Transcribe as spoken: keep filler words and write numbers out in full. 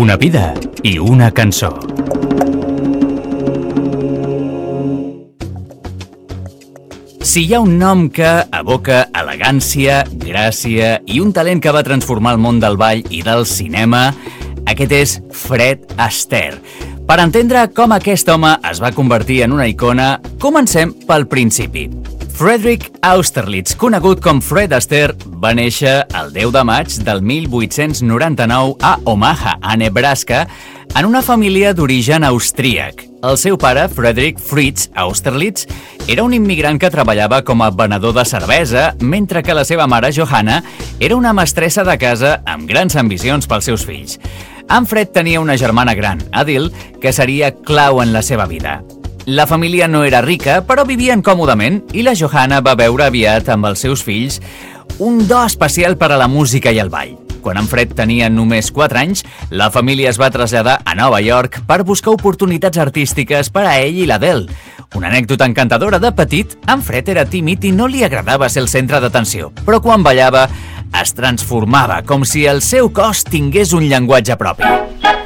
Una vida i una cançó. Si hi ha un nom que evoca elegància, gràcia i un talent que va transformar el món del ball i del cinema, aquest és Fred Astaire. Per entendre com aquest home es va convertir en una icona, comencem pel principi. Frederick Austerlitz, conegut com Fred Astaire, va néixer el deu de maig del mil vuit-cents noranta-nou a Omaha, a Nebraska, en una família d'origen austríac. El seu pare, Frederick Fritz Austerlitz, era un immigrant que treballava com a venedor de cervesa, mentre que la seva mare, Johanna, era una mestressa de casa amb grans ambicions pels seus fills. En Fred tenia una germana gran, Adil, que seria clau en la seva vida. La família no era rica, però vivien còmodament, i la Johanna va veure aviat amb els seus fills un do especial per a la música i el ball. Quan en Fred tenia només quatre anys, la família es va traslladar a Nova York per buscar oportunitats artístiques per a ell i l'Adele. Una anècdota encantadora: de petit, en Fred era tímid i no li agradava ser el centre d'atenció, però quan ballava es transformava, com si el seu cos tingués un llenguatge propi.